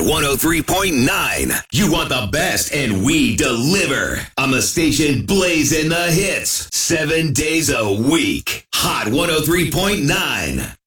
103.9. You want the best, and we deliver. On the station blazing the hits 7 days a week. Hot 103.9.